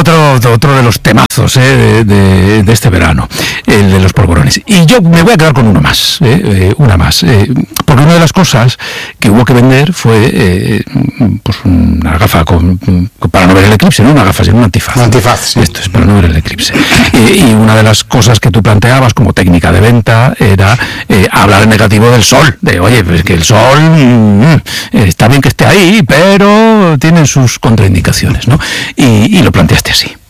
otro de los temazos de este verano, el de los polvorones. Y yo me voy a quedar con una más, porque una de las cosas que hubo que vender fue pues una gafa para no ver el eclipse, no una gafa, sino un antifaz. Un antifaz, sí. Esto es para no ver el eclipse. Y una de las cosas que tú planteabas como técnica de venta era hablar en negativo del sol, de oye, pues que el sol está bien que esté ahí, pero tiene sus contraindicaciones, ¿no? Y lo planteaste así.